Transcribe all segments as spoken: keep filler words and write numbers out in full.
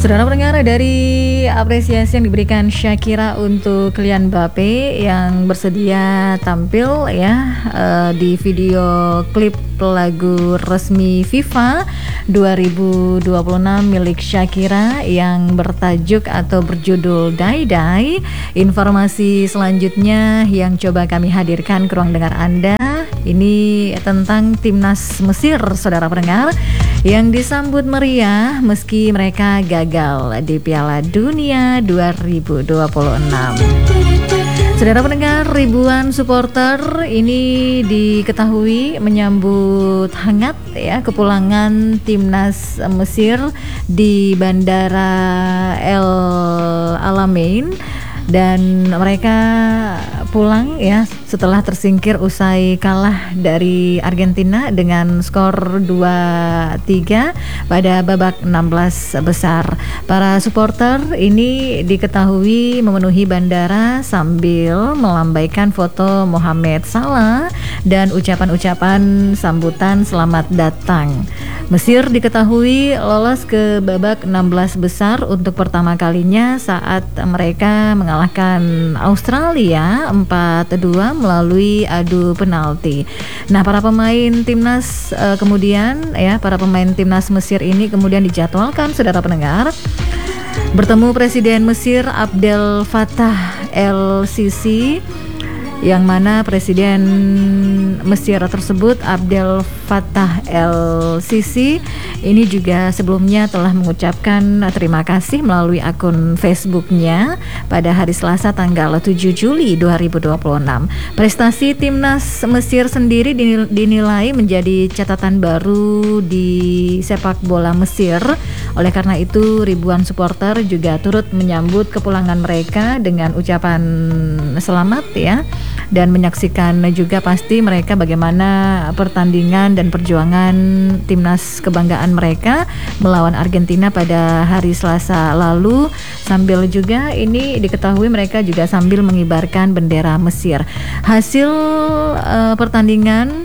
Saudara pendengar, dari apresiasi yang diberikan Shakira untuk Kylian Mbappe yang bersedia tampil ya uh, di video klip lagu resmi FIFA dua ribu dua puluh enam milik Shakira yang bertajuk atau berjudul Die Die. Informasi selanjutnya yang coba kami hadirkan ke ruang dengar Anda ini tentang timnas Mesir, saudara pendengar, yang disambut meriah meski mereka gagal di Piala Dunia dua ribu dua puluh enam. Saudara pendengar, ribuan supporter ini diketahui menyambut hangat ya kepulangan timnas Mesir di Bandara El Alamein, dan mereka pulang ya setelah tersingkir usai kalah dari Argentina dengan skor dua tiga pada babak enam belas besar. Para supporter ini diketahui memenuhi bandara sambil melambaikan foto Mohamed Salah dan ucapan-ucapan sambutan selamat datang. Mesir diketahui lolos ke babak enam belas besar untuk pertama kalinya saat mereka mengalahkan Australia empat dua melalui adu penalti. Nah, para pemain timnas uh, kemudian ya para pemain timnas Mesir ini kemudian dijadwalkan, saudara pendengar, bertemu Presiden Mesir Abdel Fattah el-Sisi, yang mana Presiden Mesir tersebut Abdel Fattah el-Sisi ini juga sebelumnya telah mengucapkan terima kasih melalui akun Facebooknya pada hari Selasa tanggal tujuh Juli dua ribu dua puluh enam. Prestasi timnas Mesir sendiri dinilai menjadi catatan baru di sepak bola Mesir. Oleh karena itu ribuan supporter juga turut menyambut kepulangan mereka dengan ucapan selamat ya, dan menyaksikan juga pasti mereka bagaimana pertandingan dan perjuangan timnas kebanggaan mereka melawan Argentina pada hari Selasa lalu, sambil juga ini diketahui mereka juga sambil mengibarkan bendera Mesir. Hasil uh, pertandingan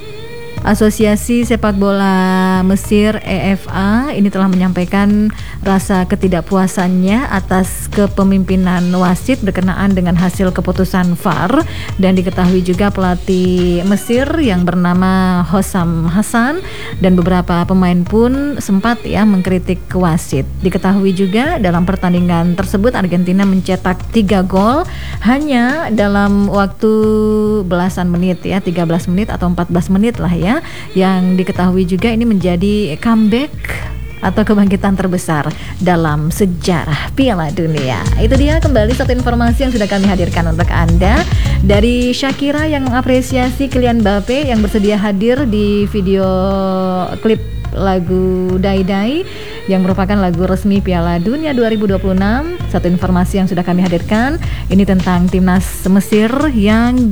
Asosiasi Sepak Bola Mesir E F A ini telah menyampaikan rasa ketidakpuasannya atas kepemimpinan wasit berkenaan dengan hasil keputusan V A R, dan diketahui juga pelatih Mesir yang bernama Hossam Hassan dan beberapa pemain pun sempat ya mengkritik wasit. Diketahui juga dalam pertandingan tersebut Argentina mencetak tiga gol hanya dalam waktu belasan menit ya, tiga belas menit atau empat belas menit lah ya, yang diketahui juga ini menjadi comeback atau kebangkitan terbesar dalam sejarah Piala Dunia. Itu dia kembali satu informasi yang sudah kami hadirkan untuk Anda dari Shakira yang mengapresiasi Kylian Mbappe yang bersedia hadir di video klip lagu Die Die yang merupakan lagu resmi Piala Dunia dua ribu dua puluh enam. Satu informasi yang sudah kami hadirkan ini tentang timnas Mesir yang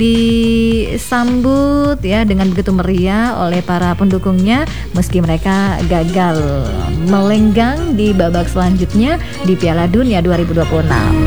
disambut ya dengan begitu meriah oleh para pendukungnya meski mereka gagal melenggang di babak selanjutnya di Piala Dunia dua ribu dua puluh enam.